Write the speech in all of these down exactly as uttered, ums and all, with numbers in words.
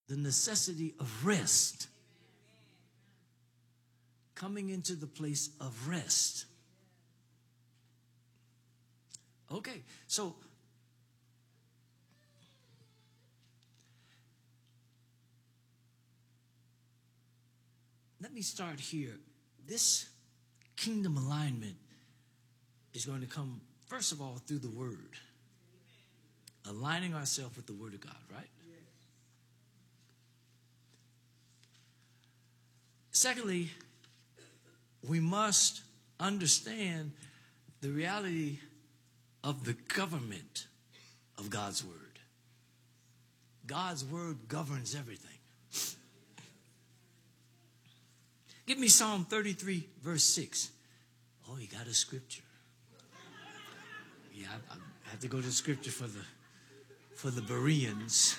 the necessity of rest. Coming into the place of rest. Okay, so let me start here. This kingdom alignment is going to come, first of all, through the Word. Aligning ourselves with the Word of God, right? Secondly, we must understand the reality of the government of God's Word. God's Word governs everything. Give me Psalm thirty-three, verse six. Oh, you got a scripture. Yeah, I, I have to go to the scripture for the for the Bereans.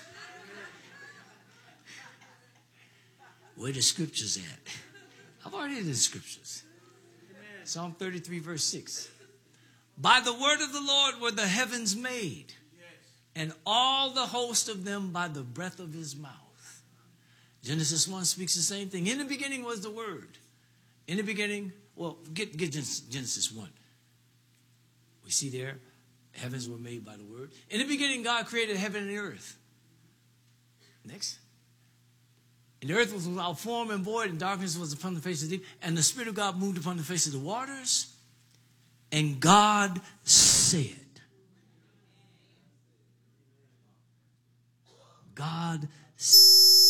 Where the scriptures at? I've already did the scriptures. Psalm thirty-three, verse six. By the word of the Lord were the heavens made, and all the host of them by the breath of his mouth. Genesis one speaks the same thing. In the beginning was the Word. In the beginning, well, get, get Genesis one. We see there, heavens were made by the Word. In the beginning, God created heaven and the earth. Next. And the earth was without form and void, and darkness was upon the face of the deep. And the Spirit of God moved upon the face of the waters. And God said. God said.